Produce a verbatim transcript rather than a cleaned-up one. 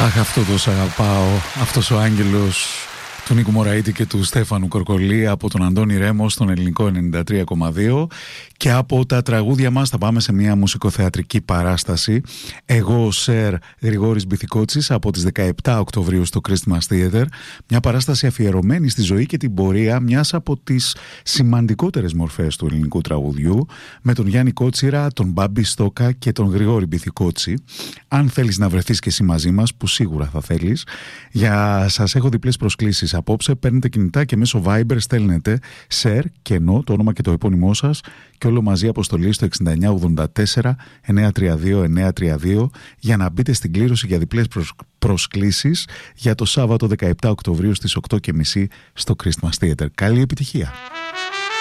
Αχ, αυτό το σ' αγαπάω, αυτός ο άγγελος του Νίκου Μωραήτη και του Στέφανου Κορκολή από τον Αντώνη Ρέμο στον ελληνικό ενενήντα τρία κόμμα δύο. Και από τα τραγούδια μας θα πάμε σε μια μουσικοθεατρική παράσταση. Εγώ, ο Σερ Γρηγόρης Μπιθικότσης, από τις δεκαεπτά Οκτωβρίου στο Christmas Theater. Μια παράσταση αφιερωμένη στη ζωή και την πορεία μιας από τις σημαντικότερες μορφές του ελληνικού τραγουδιού, με τον Γιάννη Κότσιρα, τον Μπάμπη Στόκα και τον Γρηγόρη Μπιθικότση. Αν θέλεις να βρεθείς και εσύ μαζί μας, που σίγουρα θα θέλεις, για σας έχω διπλές προσκλήσεις απόψε. Παίρνετε κινητά και μέσω Viber στέλνετε Σερ και ενώ το όνομα και το επώνυμό σας και όλο μαζί αποστολή στο εξήντα εννιά ογδόντα τέσσερα εννιακόσια τριάντα δύο εννιακόσια τριάντα δύο για να μπείτε στην κλήρωση για διπλές προσκλήσεις για το Σάββατο δεκαεπτά Οκτωβρίου στις οκτώ και μισή στο Christmas Theater. Καλή επιτυχία!